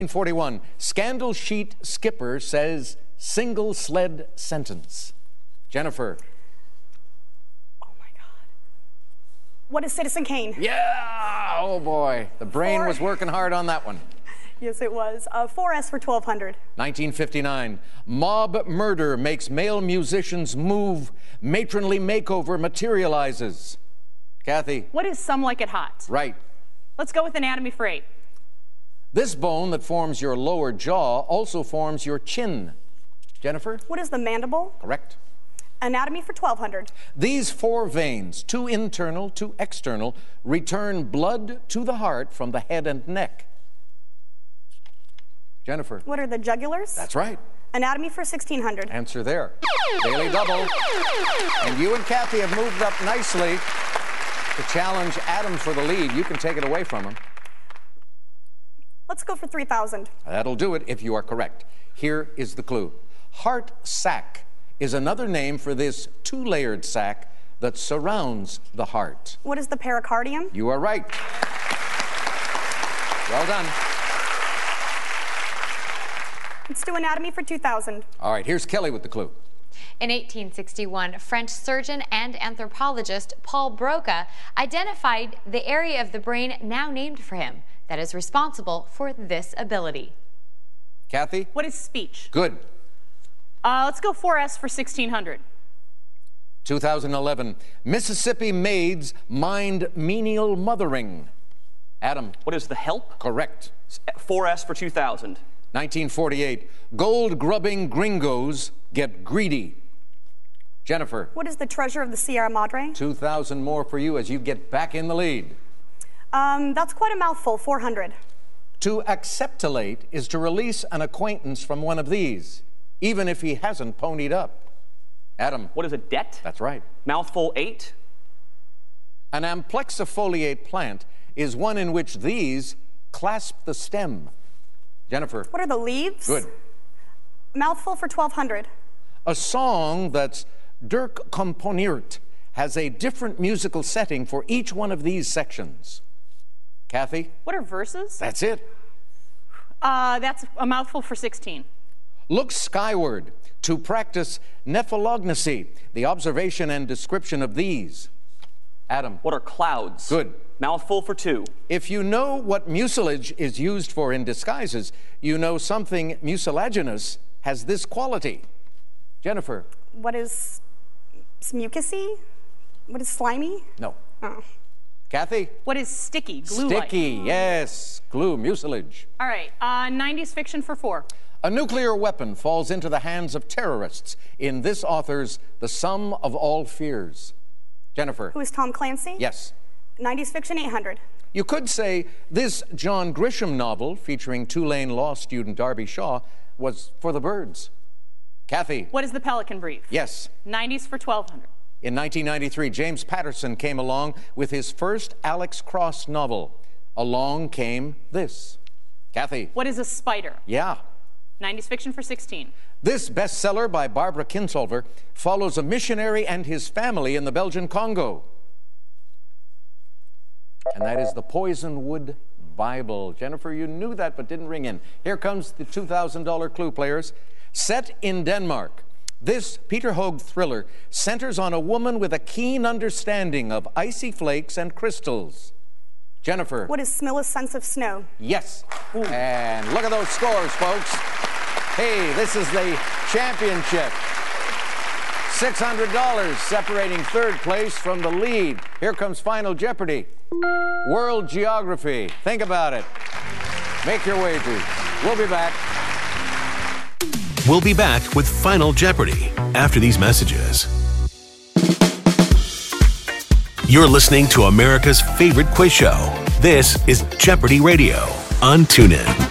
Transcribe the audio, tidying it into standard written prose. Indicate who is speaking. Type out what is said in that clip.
Speaker 1: 1941, scandal sheet skipper says single sled sentence. Jennifer.
Speaker 2: Oh my God. What is Citizen Kane?
Speaker 1: Yeah! Oh boy. The brain was working hard on that one.
Speaker 2: Yes, it was. 4S for 1200.
Speaker 1: 1959, mob murder makes male musicians move. Matronly makeover materializes. Kathy.
Speaker 3: What is Some Like It Hot?
Speaker 1: Right.
Speaker 3: Let's go with Anatomy for 8.
Speaker 1: This bone that forms your lower jaw also forms your chin. Jennifer?
Speaker 2: What is the mandible?
Speaker 1: Correct.
Speaker 2: Anatomy for 1200.
Speaker 1: These 4 veins, 2 internal, 2 external, return blood to the heart from the head and neck. Jennifer?
Speaker 2: What are the jugulars?
Speaker 1: That's right.
Speaker 2: Anatomy for 1600.
Speaker 1: Answer there. Daily double. And you and Kathy have moved up nicely to challenge Adam for the lead. You can take it away from him.
Speaker 2: Let's go for 3000.
Speaker 1: That'll do it if you are correct. Here is the clue. Heart sac is another name for this 2-layered sac that surrounds the heart.
Speaker 2: What is the pericardium?
Speaker 1: You are right. Well done.
Speaker 2: Let's do anatomy for 2000.
Speaker 1: All right, here's Kelly with the clue.
Speaker 4: In 1861, French surgeon and anthropologist Paul Broca identified the area of the brain now named for him that is responsible for this ability.
Speaker 1: Kathy?
Speaker 3: What is speech?
Speaker 1: Good.
Speaker 3: Let's go 4S for 1600.
Speaker 1: 2011, Mississippi maids mind menial mothering. Adam?
Speaker 5: What is the help?
Speaker 1: Correct.
Speaker 5: 4S for 2000.
Speaker 1: 1948, gold-grubbing gringos get greedy. Jennifer?
Speaker 2: What is the treasure of the Sierra Madre?
Speaker 1: 2,000 more for you as you get back in the lead.
Speaker 2: That's quite a mouthful, 400.
Speaker 1: To acceptolate is to release an acquaintance from one of these, even if he hasn't ponied up. Adam?
Speaker 5: What is a debt?
Speaker 1: That's right.
Speaker 5: Mouthful 8.
Speaker 1: An amplexifoliate plant is one in which these clasp the stem. Jennifer?
Speaker 2: What are the leaves?
Speaker 1: Good.
Speaker 2: Mouthful for 1200.
Speaker 1: A song that's Dirk komponiert has a different musical setting for each one of these sections. Kathy?
Speaker 3: What are verses?
Speaker 1: That's it.
Speaker 3: That's a mouthful for 16.
Speaker 1: Look skyward to practice nephelognosy, the observation and description of these. Adam?
Speaker 5: What are clouds?
Speaker 1: Good.
Speaker 5: Mouthful for 2.
Speaker 1: If you know what mucilage is used for in disguises, you know something mucilaginous has this quality. Jennifer?
Speaker 2: What is mucusy? What is slimy?
Speaker 1: No.
Speaker 2: Oh.
Speaker 1: Kathy?
Speaker 3: What is sticky? Glue-like.
Speaker 1: Sticky, yes. Glue, mucilage.
Speaker 3: All right. 90s fiction for 4.
Speaker 1: A nuclear weapon falls into the hands of terrorists in this author's The Sum of All Fears. Jennifer?
Speaker 2: Who is Tom Clancy?
Speaker 1: Yes.
Speaker 2: 90s fiction, 800.
Speaker 1: You could say this John Grisham novel featuring Tulane law student Darby Shaw was for the birds. Kathy?
Speaker 3: What is the Pelican Brief?
Speaker 1: Yes.
Speaker 3: 90s for 1200.
Speaker 1: In 1993, James Patterson came along with his first Alex Cross novel. Along came this. Kathy?
Speaker 3: What is a spider?
Speaker 1: Yeah.
Speaker 3: 90s fiction for 16.
Speaker 1: This bestseller by Barbara Kinsolver follows a missionary and his family in the Belgian Congo. And that is the Poisonwood Bible. Jennifer, you knew that but didn't ring in. Here comes the $2,000 clue, players. Set in Denmark, this Peter Hoeg thriller centers on a woman with a keen understanding of icy flakes and crystals. Jennifer?
Speaker 2: What is Smilla's sense of snow?
Speaker 1: Yes. Ooh. And look at those scores, folks. Hey, this is the championship. $600 separating third place from the lead. Here comes Final Jeopardy. World Geography. Think about it. Make your wagers. We'll be back.
Speaker 6: We'll be back with Final Jeopardy after these messages. You're listening to America's favorite quiz show. This is Jeopardy Radio on TuneIn.